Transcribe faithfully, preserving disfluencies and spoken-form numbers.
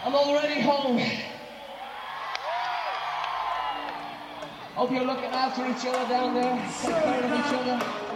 I'm already home. Hope you're looking after each other down there. Take care of each other.